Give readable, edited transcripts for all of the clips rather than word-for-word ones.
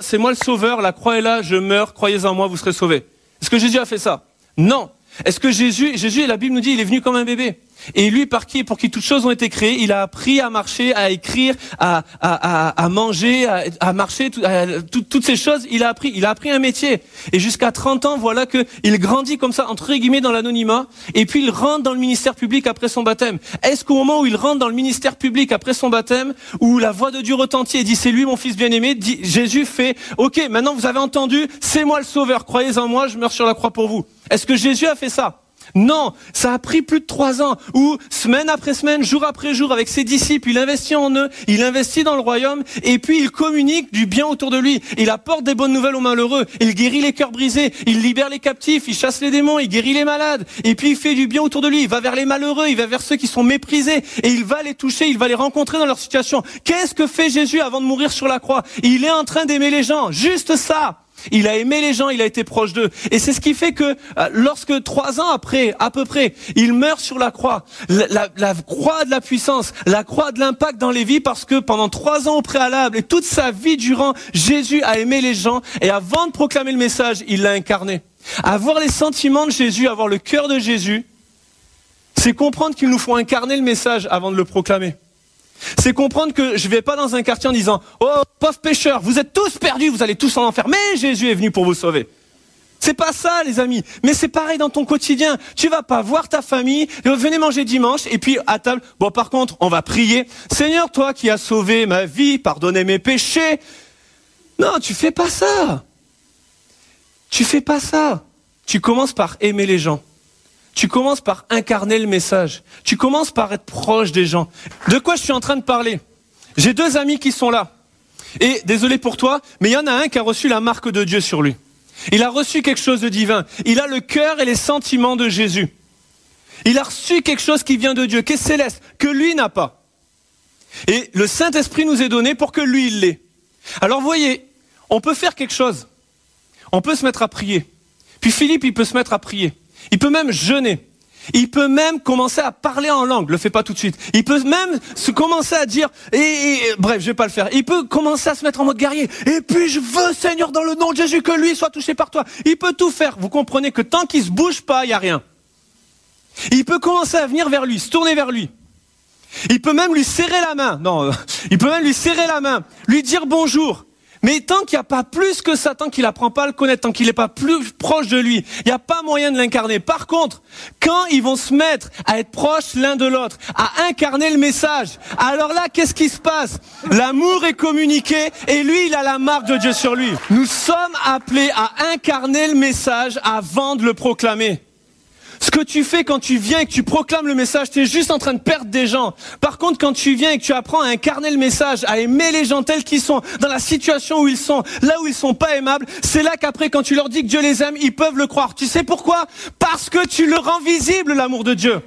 c'est moi le sauveur, la croix est là, je meurs, croyez en moi, vous serez sauvés. Est-ce que Jésus a fait ça? Non. Est-ce que Jésus, la Bible nous dit, il est venu comme un bébé. Et lui, pour qui toutes choses ont été créées, il a appris à marcher, à écrire, à manger, à marcher, toutes ces choses, il a appris un métier. Et jusqu'à 30 ans, voilà que il grandit comme ça, entre guillemets, dans l'anonymat, et puis il rentre dans le ministère public après son baptême. Est-ce qu'au moment où il rentre dans le ministère public après son baptême, où la voix de Dieu retentit et dit, c'est lui mon fils bien-aimé, Jésus fait, ok, maintenant vous avez entendu, c'est moi le sauveur, croyez en moi, je meurs sur la croix pour vous. Est-ce que Jésus a fait ça? Non, ça a pris plus de 3 ans, où semaine après semaine, jour après jour, avec ses disciples, il investit en eux, il investit dans le royaume, et puis il communique du bien autour de lui. Il apporte des bonnes nouvelles aux malheureux, il guérit les cœurs brisés, il libère les captifs, il chasse les démons, il guérit les malades, et puis il fait du bien autour de lui, il va vers les malheureux, il va vers ceux qui sont méprisés, et il va les toucher, il va les rencontrer dans leur situation. Qu'est-ce que fait Jésus avant de mourir sur la croix? Il est en train d'aimer les gens, juste ça. Il a aimé les gens, il a été proche d'eux. Et c'est ce qui fait que lorsque 3 ans après, à peu près, il meurt sur la croix, la croix de la puissance, la croix de l'impact dans les vies, parce que pendant 3 ans au préalable et toute sa vie durant, Jésus a aimé les gens, et avant de proclamer le message, il l'a incarné. Avoir les sentiments de Jésus, avoir le cœur de Jésus, c'est comprendre qu'il nous faut incarner le message avant de le proclamer. C'est comprendre que je vais pas dans un quartier en disant « Oh, pauvres pécheurs, vous êtes tous perdus, vous allez tous en enfer, mais Jésus est venu pour vous sauver. » C'est pas ça, les amis. Mais c'est pareil dans ton quotidien. Tu vas pas voir ta famille, venez manger dimanche, et puis à table, bon, par contre, on va prier. « Seigneur, toi qui as sauvé ma vie, pardonnez mes péchés. » Non, tu fais pas ça. Tu fais pas ça. Tu commences par aimer les gens. Tu commences par incarner le message. Tu commences par être proche des gens. De quoi je suis en train de parler? J'ai 2 amis qui sont là. Et désolé pour toi, mais il y en a un qui a reçu la marque de Dieu sur lui. Il a reçu quelque chose de divin. Il a le cœur et les sentiments de Jésus. Il a reçu quelque chose qui vient de Dieu, qui est céleste, que lui n'a pas. Et le Saint-Esprit nous est donné pour que lui, il l'ait. Alors vous voyez, on peut faire quelque chose. On peut se mettre à prier. Puis Philippe, il peut se mettre à prier. Il peut même jeûner. Il peut même commencer à parler en langue. Le fais pas tout de suite. Il peut même commencer à dire, bref, je vais pas le faire. Il peut commencer à se mettre en mode guerrier. Et puis je veux, Seigneur, dans le nom de Jésus, que lui soit touché par toi. Il peut tout faire. Vous comprenez que tant qu'il se bouge pas, il y a rien. Il peut commencer à venir vers lui, se tourner vers lui. Il peut même lui serrer la main. Non, il peut même lui serrer la main, lui dire bonjour. Mais tant qu'il n'y a pas plus que ça, tant qu'il n'apprend pas à le connaître, tant qu'il n'est pas plus proche de lui, il n'y a pas moyen de l'incarner. Par contre, quand ils vont se mettre à être proches l'un de l'autre, à incarner le message, alors là, qu'est-ce qui se passe? L'amour est communiqué et lui, il a la marque de Dieu sur lui. Nous sommes appelés à incarner le message avant de le proclamer. Ce que tu fais quand tu viens et que tu proclames le message, tu es juste en train de perdre des gens. Par contre, quand tu viens et que tu apprends à incarner le message, à aimer les gens tels qu'ils sont, dans la situation où ils sont, là où ils sont pas aimables, c'est là qu'après, quand tu leur dis que Dieu les aime, ils peuvent le croire. Tu sais pourquoi? Parce que tu le rends visible, l'amour de Dieu.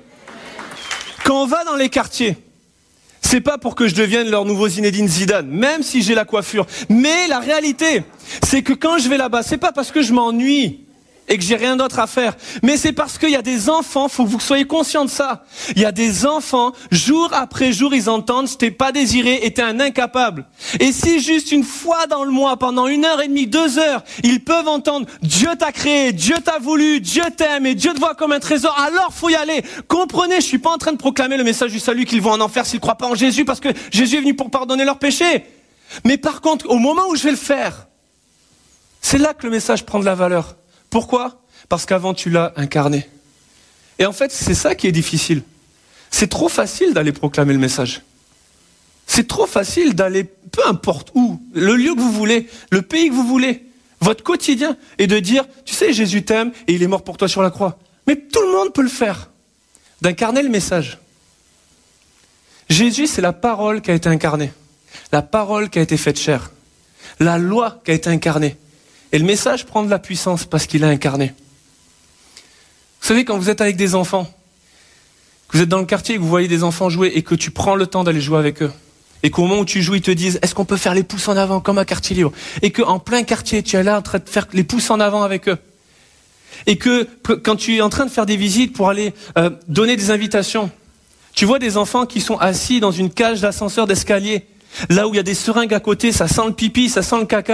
Quand on va dans les quartiers, c'est pas pour que je devienne leur nouveau Zinedine Zidane, même si j'ai la coiffure. Mais la réalité, c'est que quand je vais là-bas, c'est pas parce que je m'ennuie et que j'ai rien d'autre à faire. Mais c'est parce qu'il y a des enfants, faut que vous soyez conscients de ça. Il y a des enfants, jour après jour, ils entendent, je t'ai pas désiré et t'es un incapable. Et si juste une fois dans le mois, pendant 1h30, 2 heures, ils peuvent entendre, Dieu t'a créé, Dieu t'a voulu, Dieu t'aime et Dieu te voit comme un trésor, alors faut y aller. Comprenez, je suis pas en train de proclamer le message du salut qu'ils vont en enfer s'ils croient pas en Jésus, parce que Jésus est venu pour pardonner leurs péchés. Mais par contre, au moment où je vais le faire, c'est là que le message prend de la valeur. Pourquoi? Parce qu'avant tu l'as incarné. Et en fait, c'est ça qui est difficile. C'est trop facile d'aller proclamer le message. C'est trop facile d'aller, peu importe où, le lieu que vous voulez, le pays que vous voulez, votre quotidien, et de dire, tu sais, Jésus t'aime et il est mort pour toi sur la croix. Mais tout le monde peut le faire. D'incarner le message. Jésus, c'est la parole qui a été incarnée. La parole qui a été faite chair. La loi qui a été incarnée. Et le message prend de la puissance parce qu'il est incarné. Vous savez, quand vous êtes avec des enfants, que vous êtes dans le quartier et que vous voyez des enfants jouer et que tu prends le temps d'aller jouer avec eux, et qu'au moment où tu joues, ils te disent « Est-ce qu'on peut faire les pouces en avant comme à Quartier Libre ?» Et qu'en plein quartier, tu es là en train de faire les pouces en avant avec eux. Et que quand tu es en train de faire des visites pour aller donner des invitations, tu vois des enfants qui sont assis dans une cage d'ascenseur d'escalier, là où il y a des seringues à côté, ça sent le pipi, ça sent le caca.